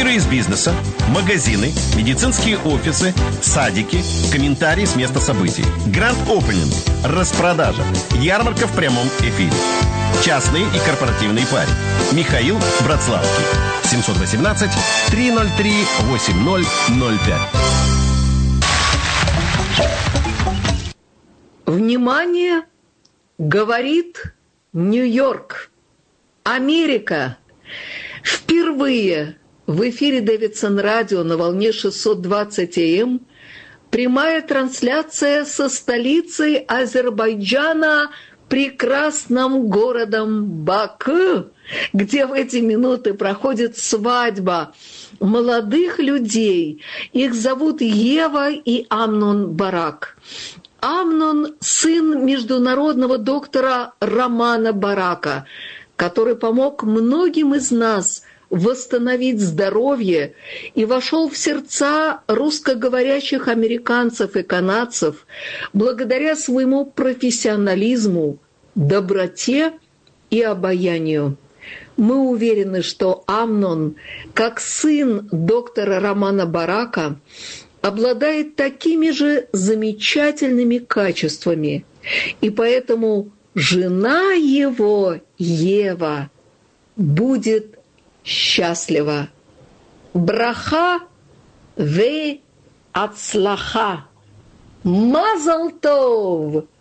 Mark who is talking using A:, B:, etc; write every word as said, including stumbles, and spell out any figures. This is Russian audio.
A: Эфиры из бизнеса, магазины, медицинские офисы, садики, комментарии с места событий. Grand Opening, распродажа, ярмарка в прямом эфире. Частные и корпоративные пари. Михаил Братславский. семь один восемь три ноль три восемь ноль ноль пять.
B: Внимание! Говорит Нью-Йорк. Америка. Впервые в эфире Дэвидсон Радио на волне шестьсот двадцать эй эм прямая трансляция со столицей Азербайджана, прекрасным городом Баку, где в эти минуты проходит свадьба молодых людей. Их зовут Ева и Амнон Барак. Амнон – сын международного доктора Романа Барака, который помог многим из нас восстановить здоровье и вошел в сердца русскоговорящих американцев и канадцев благодаря своему профессионализму, доброте и обаянию. Мы уверены, что Амнон, как сын доктора Романа Барака, обладает такими же замечательными качествами, и поэтому жена его, Ева, будет счастлива. Браха ве ацлаха. Мазал тов!